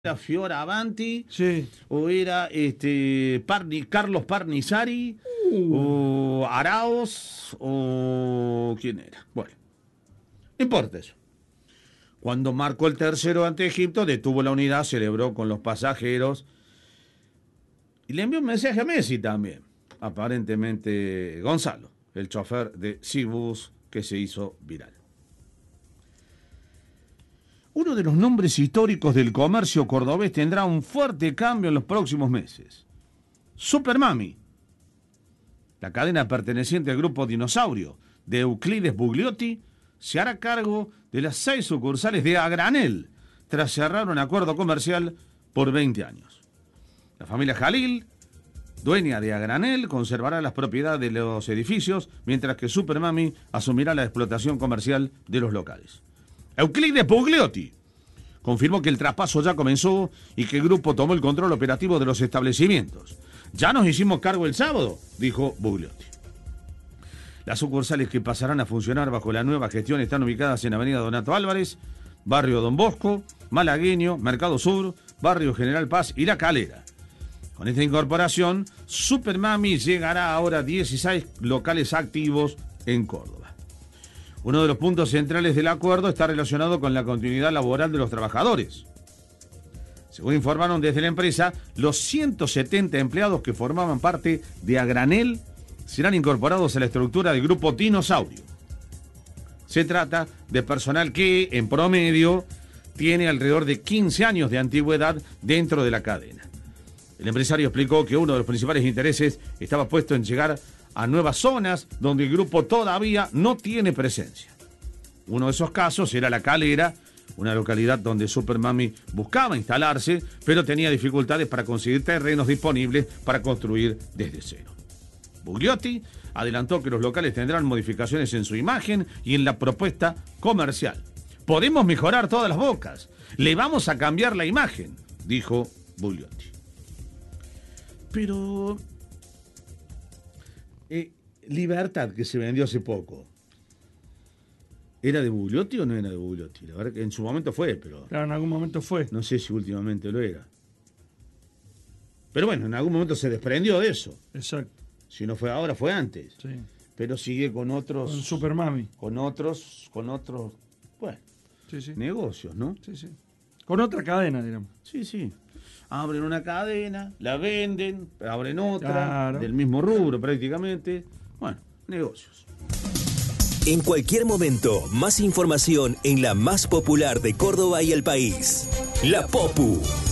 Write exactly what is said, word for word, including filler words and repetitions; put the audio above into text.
era Fioravanti, Sí. o era este Parni, Carlos Parnizari, Uh. o Araos, o quién era. Bueno, no importa eso. Cuando marcó el tercero ante Egipto, detuvo la unidad, celebró con los pasajeros y le envió un mensaje a Messi también. Aparentemente Gonzalo, el chofer de Cibus que se hizo viral. Uno de los nombres históricos del comercio cordobés tendrá un fuerte cambio en los próximos meses. Supermami, la cadena perteneciente al grupo Dinosaurio de Euclides Bugliotti, se hará cargo de las seis sucursales de A Granel, tras cerrar un acuerdo comercial por veinte años. La familia Jalil, dueña de A Granel, conservará las propiedades de los edificios, mientras que Supermami asumirá la explotación comercial de los locales. Euclides Bugliotti confirmó que el traspaso ya comenzó y que el grupo tomó el control operativo de los establecimientos. Ya nos hicimos cargo el sábado, dijo Bugliotti. Las sucursales que pasarán a funcionar bajo la nueva gestión están ubicadas en Avenida Donato Álvarez, Barrio Don Bosco, Malagueño, Mercado Sur, Barrio General Paz y La Calera. Con esta incorporación, Supermami llegará ahora a dieciséis locales activos en Córdoba. Uno de los puntos centrales del acuerdo está relacionado con la continuidad laboral de los trabajadores. Según informaron desde la empresa, los ciento setenta empleados que formaban parte de A Granel serán incorporados a la estructura del grupo Dinosaurio. Se trata de personal que, en promedio, tiene alrededor de quince años de antigüedad dentro de la cadena. El empresario explicó que uno de los principales intereses estaba puesto en llegar a nuevas zonas donde el grupo todavía no tiene presencia. Uno de esos casos era La Calera, una localidad donde Supermami buscaba instalarse, pero tenía dificultades para conseguir terrenos disponibles para construir desde cero. Bugliotti adelantó que los locales tendrán modificaciones en su imagen y en la propuesta comercial. Podemos mejorar todas las bocas, le vamos a cambiar la imagen, dijo Bugliotti. Pero eh, Libertad, que se vendió hace poco, ¿era de Bugliotti o no era de Bugliotti? La verdad que en su momento fue, pero... Claro, en algún momento fue. No sé si últimamente lo era. Pero bueno, en algún momento se desprendió de eso. Exacto. Si no fue ahora, fue antes. Sí. Pero sigue con otros... Con Supermami. Con otros, con otros, bueno, Sí, sí. negocios, ¿no? Sí, sí. Con otra cadena, digamos. Sí, sí. Abren una cadena, la venden, abren otra, Claro. del mismo rubro prácticamente. Bueno, negocios. En cualquier momento, más información en la más popular de Córdoba y el país. La Popu.